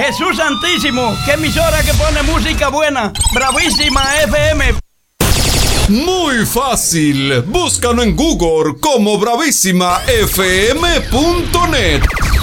Jesús Santísimo, qué emisora que pone música buena. Bravísima FM. Muy fácil, búscalo en Google como bravísimafm.net.